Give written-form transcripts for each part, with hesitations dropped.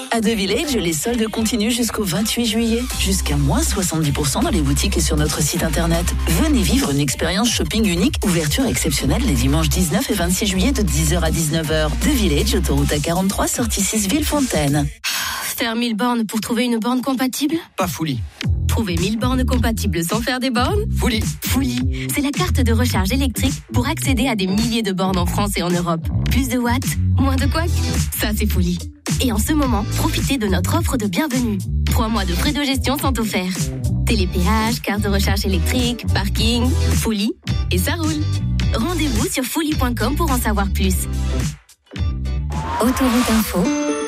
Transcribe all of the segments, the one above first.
À The Village, les soldes continuent jusqu'au 28 juillet. Jusqu'à moins 70% dans les boutiques et sur notre site internet. Venez vivre une expérience shopping unique. Ouverture exceptionnelle les dimanches 19 et 26 juillet de 10h à 19h. The Village, autoroute A43, sortie 6 Villefontaine. Faire 1000 bornes pour trouver une borne compatible ? Pas Fully. Trouver 1000 bornes compatibles sans faire des bornes ? Fully. Fully, c'est la carte de recharge électrique pour accéder à des milliers de bornes en France et en Europe. Plus de watts, moins de couacs, ça c'est Fully. Et en ce moment, profitez de notre offre de bienvenue. 3 mois de frais de gestion sont offerts. Télépéage, carte de recharge électrique, parking, Fully, et ça roule. Rendez-vous sur fully.com pour en savoir plus. Autoroute Info.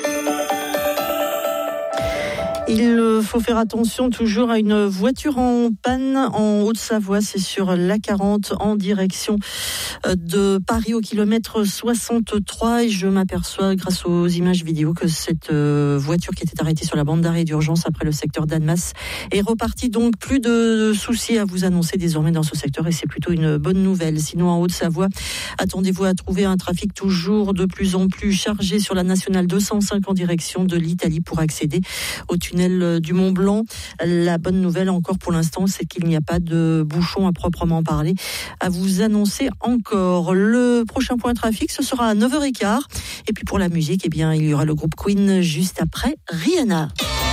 Il faut faire attention toujours à une voiture en panne en Haute-Savoie. C'est sur l'A40 en direction de Paris au kilomètre 63. Et je m'aperçois grâce aux images vidéo que cette voiture qui était arrêtée sur la bande d'arrêt d'urgence après le secteur d'Annemasse est repartie. Donc plus de soucis à vous annoncer désormais dans ce secteur et c'est plutôt une bonne nouvelle. Sinon en Haute-Savoie, attendez-vous à trouver un trafic toujours de plus en plus chargé sur la nationale 205 en direction de l'Italie pour accéder au tunnel du Mont Blanc. La bonne nouvelle encore pour l'instant, c'est qu'il n'y a pas de bouchon à proprement parler à vous annoncer encore. Le prochain point trafic, ce sera à 9h15. Et puis pour la musique, eh bien, il y aura le groupe Queen juste après Rihanna.